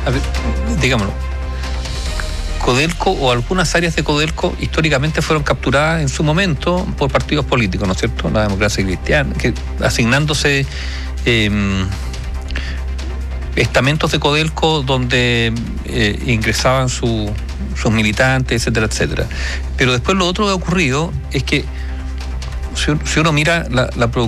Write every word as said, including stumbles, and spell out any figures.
a ver, digámoslo, Codelco o algunas áreas de Codelco históricamente fueron capturadas en su momento por partidos políticos, ¿no es cierto? La Democracia Cristiana, que asignándose eh, estamentos de Codelco donde eh, ingresaban su, sus militantes, etcétera, etcétera. Pero después lo otro que ha ocurrido es que si, si uno mira la, la producción